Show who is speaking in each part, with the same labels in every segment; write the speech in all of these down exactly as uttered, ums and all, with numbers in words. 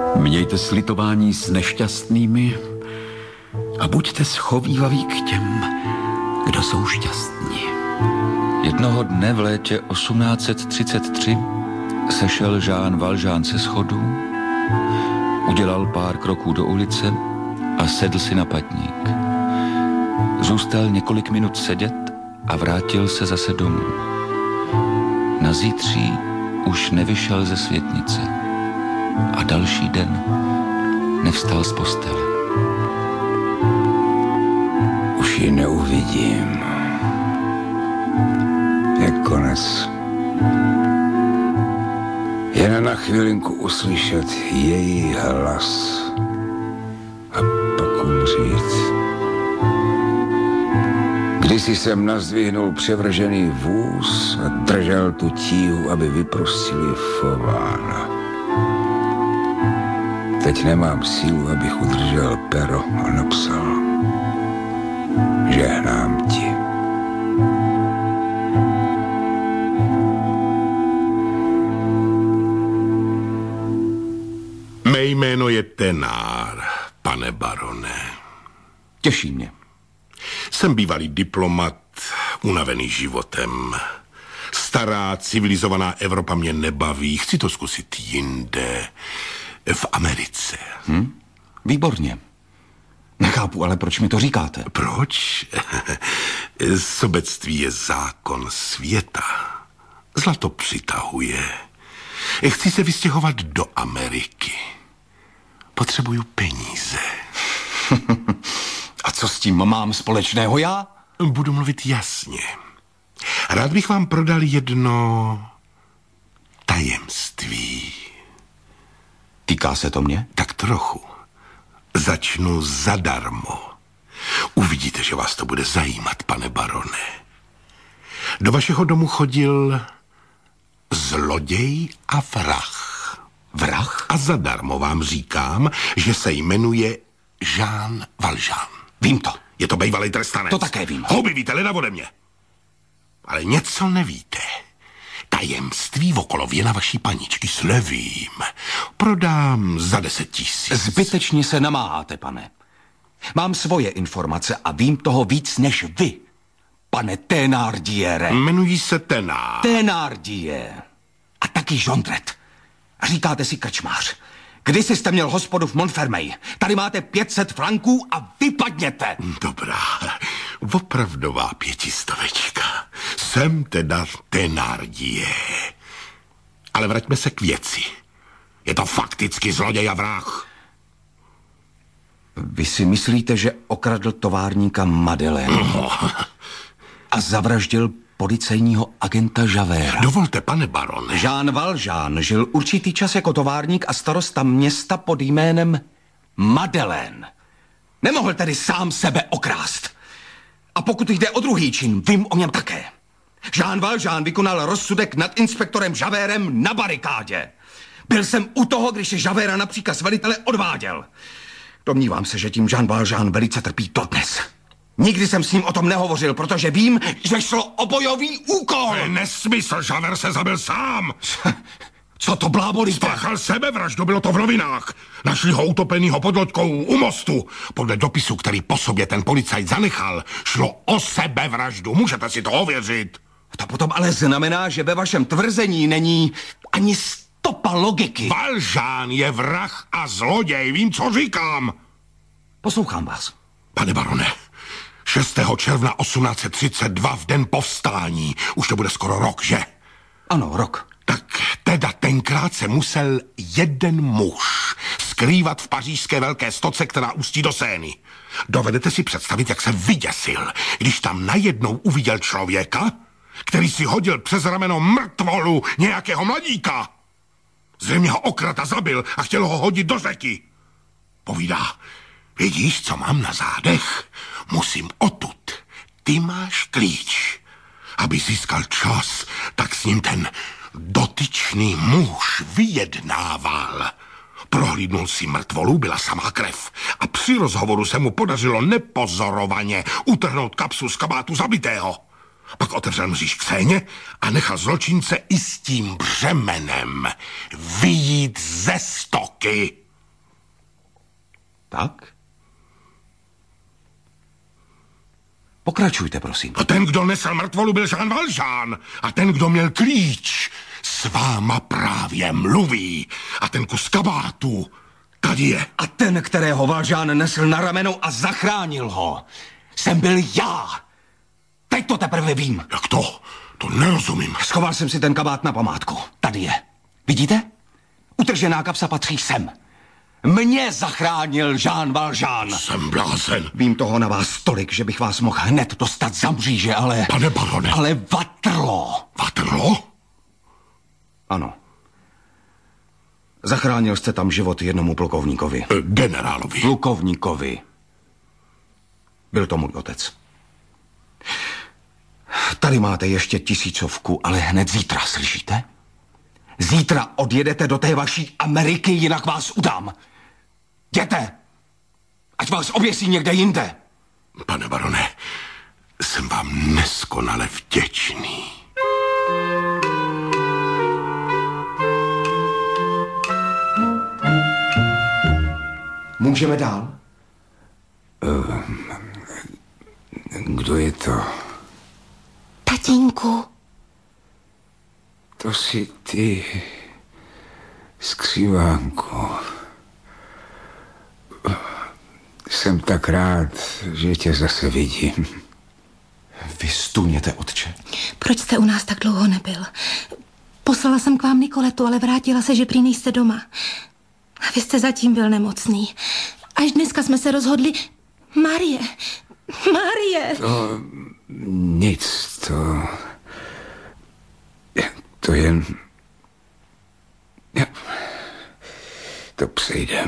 Speaker 1: Mějte slitování s nešťastnými a buďte schovývaví k těm, kdo jsou šťastní.
Speaker 2: Jednoho dne v létě osmnáct set třicet tři sešel Jean Valjean se schodů, udělal pár kroků do ulice a sedl si na patník. Zůstal několik minut sedět a vrátil se zase domů. Na zítří už nevyšel ze světnice a další den nevstal z postele.
Speaker 3: Už ji neuvidím. Je konec. Jen na chvilinku uslyšet její hlas a pak umřít. Kdysi jsem nazdvihnul převržený vůz a držel tu tíhu, aby vyprostili Fována. Teď nemám sílu, abych udržel pero a napsal: žehnám ti.
Speaker 4: Mé jméno je Thénard, pane barone.
Speaker 1: Těší mě.
Speaker 4: Jsem bývalý diplomat, unavený životem. Stará, civilizovaná Evropa mě nebaví. Chci to zkusit jinde. V Americe.
Speaker 1: Hm? Výborně. Nechápu, ale proč mi to říkáte?
Speaker 4: Proč? Sobectví je zákon světa. Zlato přitahuje. Chci se vystěhovat do Ameriky. Potřebuju peníze.
Speaker 1: A co s tím mám společného já?
Speaker 4: Budu mluvit jasně. Rád bych vám prodal jedno tajemství.
Speaker 1: Týká se to mě?
Speaker 4: Tak trochu. Začnu zadarmo. Uvidíte, že vás to bude zajímat, pane barone. Do vašeho domu chodil zloděj a vrah.
Speaker 1: Vrah?
Speaker 4: A zadarmo vám říkám, že se jmenuje Jean Valjean.
Speaker 1: Vím to.
Speaker 4: Je to bejvalej trestanec.
Speaker 1: To také vím.
Speaker 4: Houby víte, leda ode mě. Ale něco nevíte. Tajemství okolo věna vaší paničky slevím. Prodám za deset tisíc.
Speaker 1: Zbytečně se namáháte, pane. Mám svoje informace a vím toho víc než vy, pane Thénardiere.
Speaker 4: Jmenují se Thénard.
Speaker 1: Thénardier. A taky Jondret. A říkáte si krčmář. Kdysi jste měl hospodu v Montfermeil. Tady máte pět set franků a vypadněte.
Speaker 4: Dobrá, opravdová pětistovečka. Jsem teda Thénardier. Ale vraťme se k věci. Je to fakticky zloděj a vrah.
Speaker 1: Vy si myslíte, že okradl továrníka Madeleine
Speaker 4: No.
Speaker 1: a zavraždil policejního agenta Javéra?
Speaker 4: Dovolte, pane barone.
Speaker 1: Jean Valjean žil určitý čas jako továrník a starosta města pod jménem Madeleine. Nemohl tedy sám sebe okrást. A pokud jde o druhý čin, vím o něm také. Jean Valjean vykonal rozsudek nad inspektorem Javérem na barikádě. Byl jsem u toho, když je Javéra na příkaz velitele odváděl. Domnívám se, že tím Jean Valjean velice trpí dodnes. Nikdy jsem s ním o tom nehovořil, protože vím, že šlo o bojový úkol.
Speaker 4: To je nesmysl, Javert se zabil sám.
Speaker 1: Co to blábolíte?
Speaker 4: Spáchal sebevraždu, bylo to v novinách. Našli ho utopenýho pod loďkou u mostu. Podle dopisu, který po sobě ten policajt zanechal, šlo o sebevraždu. Můžete si to ověřit.
Speaker 1: To potom ale znamená, že ve vašem tvrzení není ani stopa logiky.
Speaker 4: Valjean je vrah a zloděj, vím, co říkám.
Speaker 1: Poslouchám vás.
Speaker 4: Pane barone, šestého června osmnáct set třicet dva v den povstání. Už to bude skoro rok, že?
Speaker 1: Ano, rok.
Speaker 4: Tak teda tenkrát se musel jeden muž skrývat v pařížské velké stoce, která ústí do Sény. Dovedete si představit, jak se vyděsil, když tam najednou uviděl člověka, který si hodil přes rameno mrtvolu nějakého mladíka. Zřejmě ho okrat a zabil a chtěl ho hodit do řeky. Povídá: vidíš, co mám na zádech? Musím odtud. Ty máš klíč. Aby získal čas, tak s ním ten dotyčný muž vyjednával. Prohlídnul si mrtvolu, byla samá krev. A při rozhovoru se mu podařilo nepozorovaně utrhnout kapsu z kabátu zabitého. Pak otevřel mříž k scéně a nechal zločince i s tím břemenem vyjít ze stoky.
Speaker 1: Tak? Pokračujte, prosím.
Speaker 4: A ten, kdo nesl mrtvolu, byl Jean Valjean. A ten, kdo měl klíč, s váma právě mluví. A ten kus kabátu tady je.
Speaker 1: A ten, kterého Valjean nesl na ramenu a zachránil ho, jsem byl já. Teď to teprve vím.
Speaker 4: Jak to? To nerozumím.
Speaker 1: Schoval jsem si ten kabát na památku. Tady je. Vidíte? Utržená kapsa patří sem. Mě zachránil Jean Valjean.
Speaker 4: Jsem blázen.
Speaker 1: Vím toho na vás tolik, že bych vás mohl hned dostat za mříže, ale...
Speaker 4: Pane barone.
Speaker 1: Ale Waterloo.
Speaker 4: Waterloo?
Speaker 1: Ano. Zachránil jste tam život jednomu plukovníkovi.
Speaker 4: E, generálovi.
Speaker 1: Plukovníkovi. Byl to můj otec. Tady máte ještě tisícovku, ale hned zítra, slyšíte? Zítra odjedete do té vaší Ameriky, jinak vás udám. Jděte! Ať vás oběsí někde jinde.
Speaker 4: Pane barone, jsem vám neskonale vděčný.
Speaker 1: Můžeme dál?
Speaker 3: Uh, kdo je to?
Speaker 5: Tatínku.
Speaker 3: To jsi ty, skřivánku. Jsem tak rád, že tě zase vidím.
Speaker 1: Vy stůněte, otče.
Speaker 5: Proč jste u nás tak dlouho nebyl? Poslala jsem k vám Nikoletu, ale vrátila se, že prý nejste doma. A vy jste zatím byl nemocný. Až dneska jsme se rozhodli... Marie, Marie.
Speaker 3: To nic, to... To jen... To přejde.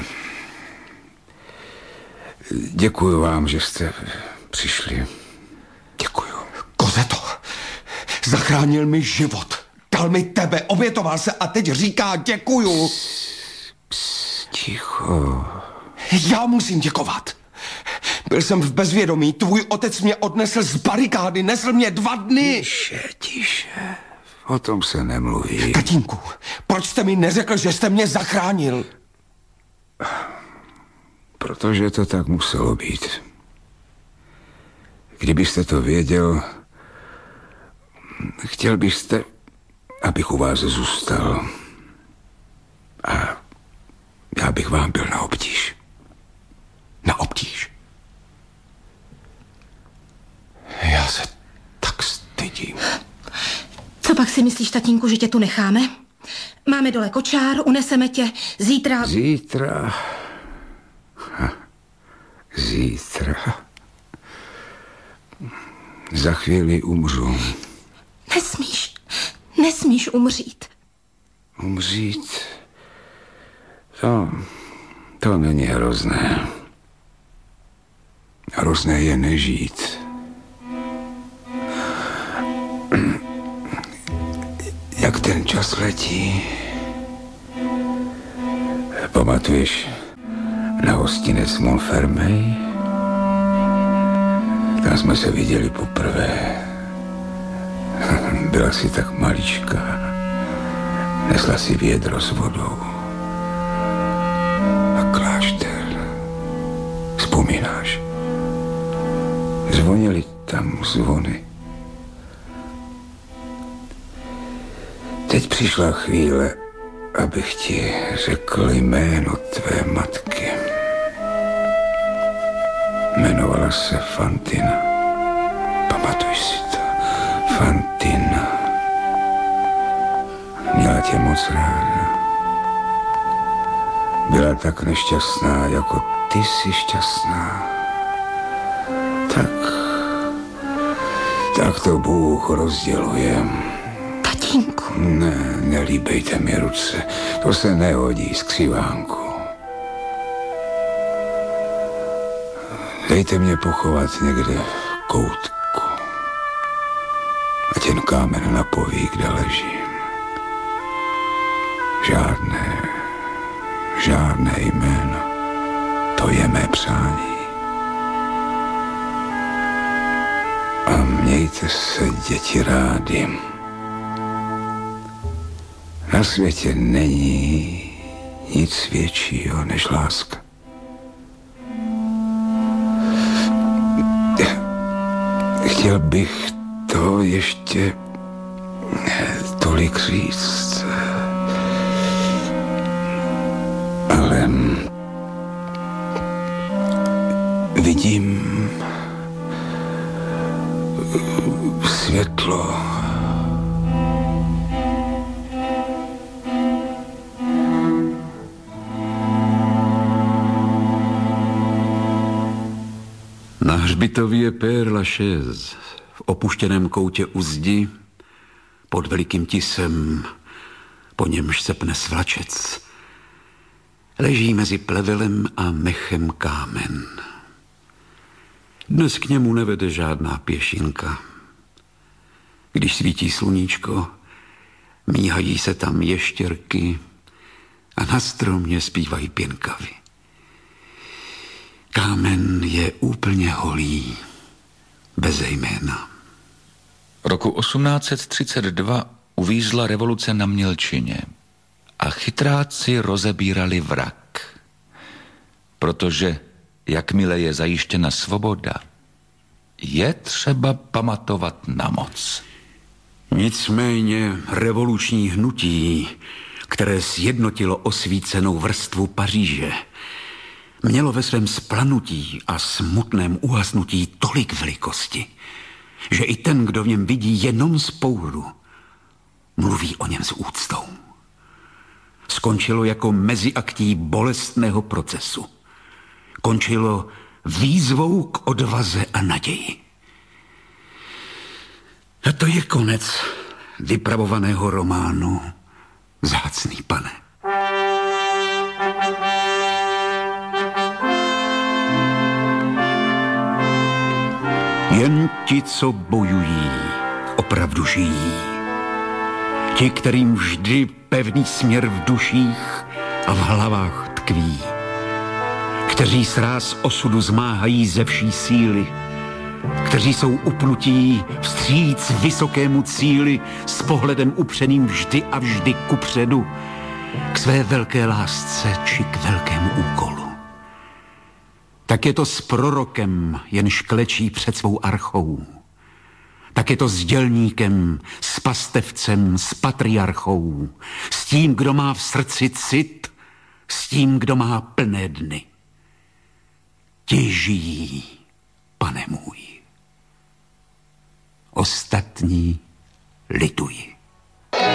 Speaker 3: Děkuju vám, že jste přišli. Děkuju.
Speaker 1: Kozeto, zachránil mi život. Dal mi tebe, obětoval se a teď říká děkuju.
Speaker 3: Psst, psst, ticho.
Speaker 1: Já musím děkovat. Byl jsem v bezvědomí, tvůj otec mě odnesl z barikády, nesl mě dva dny.
Speaker 3: Tiše, tiše. O tom se nemluví.
Speaker 1: Tatínku, proč jste mi neřekl, že jste mě zachránil?
Speaker 3: Protože to tak muselo být. Kdybyste to věděl, chtěl byste, abych u vás zůstal. A já bych vám byl na obtíž.
Speaker 1: Na obtíž? Já se tak stydím.
Speaker 5: Co pak si myslíš, tatínku, že tě tu necháme? Máme dole kočár, uneseme tě zítra...
Speaker 3: Zítra... Ha. Zítra... Za chvíli umřu.
Speaker 5: Nesmíš, nesmíš umřít.
Speaker 3: Umřít? To... To není hrozné. Hrozné je nežít. Jak ten čas letí. Pamatuješ na hostinec Montfermeil? Tam jsme se viděli poprvé. Byla si tak maličká. Nesla si vědro s vodou. A klášter. Vzpomínáš? Zvonily tam zvony. Teď přišla chvíle, abych ti řekl jméno tvé matky. Jmenovala se Fantina. Pamatuj si to. Fantina. Měla tě moc ráda. Byla tak nešťastná, jako ty jsi šťastná. Tak... Tak to Bůh rozděluje.
Speaker 5: Tatínku.
Speaker 3: Ne, nelíbejte mi ruce. To se nehodí, skřivánku. Dejte mě pochovat někde v koutku. Ať jen kámen napoví, kde ležím. Žádné, žádné jméno. To je mé přání. A mějte se, děti, rádi. Na světě není nic většího než láska. Chtěl bych to ještě tolik říct, ale vidím světlo.
Speaker 6: Na hřbitově je Père Lachaise v opuštěném koutě u zdi pod velikým tisem, po němž se pne svlačec. Leží mezi plevelem a mechem kámen. Dnes k němu nevede žádná pěšinka. Když svítí sluníčko, míhají se tam ještěrky a na stromě zpívají pěnkavy. Kámen je úplně holý, beze jména.
Speaker 2: Roku osmnáct set třicet dva uvízla revoluce na Mělčině a chytráci rozebírali vrak. Protože jakmile je zajištěna svoboda, je třeba pamatovat na moc.
Speaker 6: Nicméně revoluční hnutí, které sjednotilo osvícenou vrstvu Paříže, mělo ve svém splanutí a smutném uhasnutí tolik velikosti, že i ten, kdo v něm vidí jenom spouru, mluví o něm s úctou. Skončilo jako meziaktí bolestného procesu. Končilo výzvou k odvaze a naději. A to je konec vypravovaného románu Vzácný pane. Jen ti, co bojují, opravdu žijí. Ti, kterým vždy pevný směr v duších a v hlavách tkví. Kteří sráz osudu zmáhají ze vší síly. Kteří jsou upnutí vstříc vysokému cíli s pohledem upřeným vždy a vždy kupředu k své velké lásce či k velkému úkolu. Tak je to s prorokem, jenž klečí před svou archou. Tak je to s dělníkem, s pastevcem, s patriarchou, s tím, kdo má v srdci cit, s tím, kdo má plné dny. Ti žijí, pane můj. Ostatní lituji.